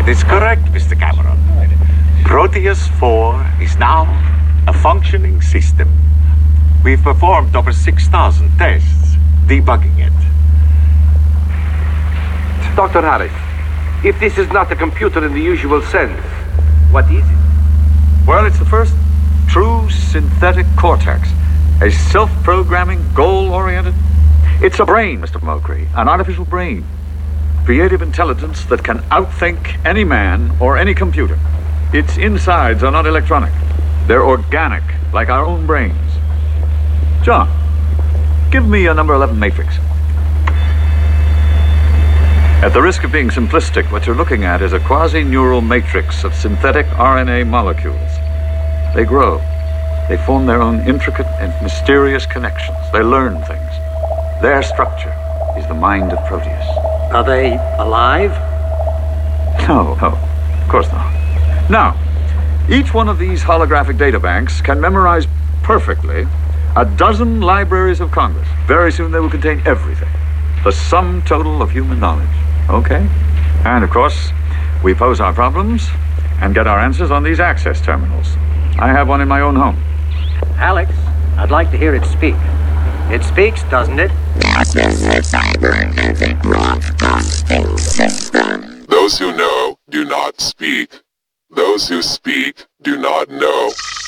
That is correct, Mr. Cameron. Proteus 4 is now a functioning system. We've performed over 6,000 tests, debugging it. Dr. Harris, if this is not a computer in the usual sense, what is it? Well, it's the first true synthetic cortex. A self-programming, goal-oriented. It's a brain, Mr. Mulcree, an artificial brain. Creative intelligence that can outthink any man or any computer. Its insides are not electronic. They're organic, like our own brains. John, give me a number 11 matrix. At the risk of being simplistic, what you're looking at is a quasi-neural matrix of synthetic RNA molecules. They grow. They form their own intricate and mysterious connections. They learn things. Their structure is the mind of Proteus. Are they alive? No, of course not. Now, each one of these holographic databanks can memorize perfectly a dozen libraries of Congress. Very soon they will contain everything. The sum total of human knowledge. Okay? And of course, we pose our problems and get our answers on these access terminals. I have one in my own home. Alex, I'd like to hear it speak. It speaks, doesn't it? Those who know do not speak. Those who speak do not know.